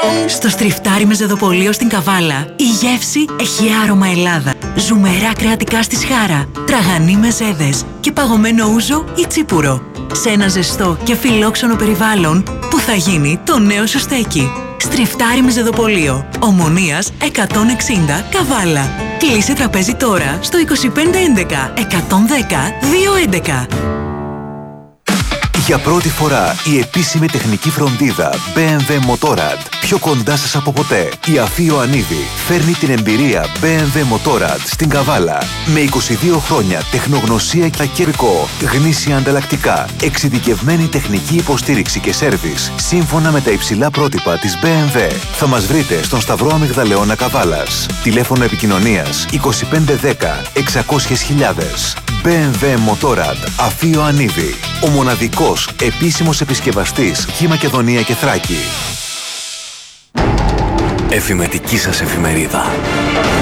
Στο στριφτάρι μεζεδοπολείο στην Καβάλα, η γεύση έχει άρωμα Ελλάδα. Ζουμερά κρεατικά στη σχάρα, τραγανοί μεζέδες και παγωμένο ούζο ή τσίπουρο. Σε ένα ζεστό και φιλόξενο περιβάλλον που θα γίνει το νέο σου στέκι. Στριφτάρι μεζεδοπολείο, Ομονίας 160 Καβάλα. Κλείσε τραπέζι τώρα στο 2511 110 211. Για πρώτη φορά η επίσημη τεχνική φροντίδα BMW Motorrad πιο κοντά σας από ποτέ. Η Αφή Ιωαννίδη φέρνει την εμπειρία BMW Motorrad στην Καβάλα με 22 χρόνια τεχνογνωσία και ακερικό, γνήσια ανταλλακτικά, εξειδικευμένη τεχνική υποστήριξη και σέρβις σύμφωνα με τα υψηλά πρότυπα της BMW. Θα μας βρείτε στον Σταυρό Αμυγδαλεώνα Καβάλας. Τηλέφωνο επικοινωνίας 2510 600.000. BMW Motorrad Αφή Ιωαννίδη. Ο μοναδικός επίσημος επισκευαστής Χ Μακεδονία και Θράκη. Εφημετική σας εφημερίδα.